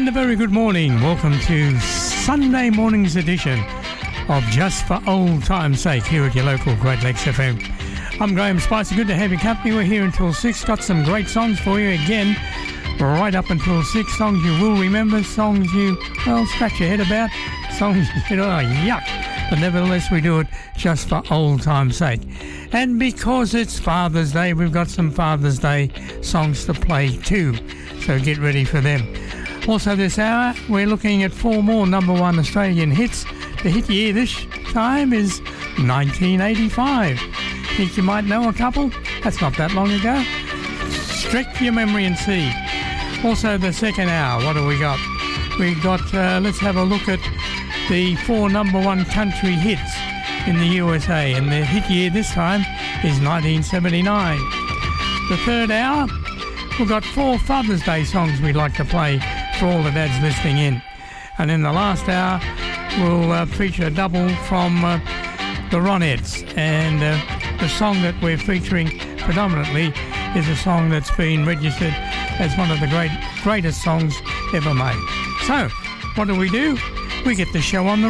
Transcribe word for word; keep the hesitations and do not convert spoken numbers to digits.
And a very good morning. Welcome to Sunday morning's edition of Just for Old Time's Sake here at your local Great Lakes F M. I'm Graham Spicer. Good to have your company. We're here until six. Got some great songs for you again, right up until six. Songs you will remember, songs you, well, scratch your head about, songs you know, oh, yuck. But nevertheless, we do it just for old time's sake. And because it's Father's Day, we've got some Father's Day songs to play too. So get ready for them. Also this hour, we're looking at four more number one Australian hits. The hit year this time is nineteen eighty-five. Think you might know a couple? That's not that long ago. Stretch your memory and see. Also the second hour, what do we got? We got, uh, let's have a look at the four number one country hits in the U S A. And the hit year this time is nineteen seventy-nine. The third hour, we've got four Father's Day songs we'd like to play for all the dads listening in. And in the last hour, we'll uh, feature a double from uh, the Ronettes. And uh, the song that we're featuring predominantly is a song that's been registered as one of the great greatest songs ever made. So, what do we do? We get the show on the